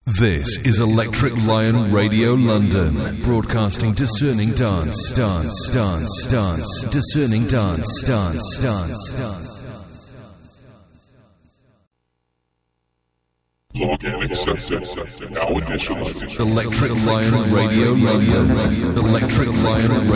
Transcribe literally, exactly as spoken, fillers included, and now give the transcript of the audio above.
This is Electric Lion Radio London, broadcasting discerning dance, dance, dance, dance, discerning dance, dance, dance, dance. Log in accepted. Now initializing. Electric Lion Radio London. Electric Lion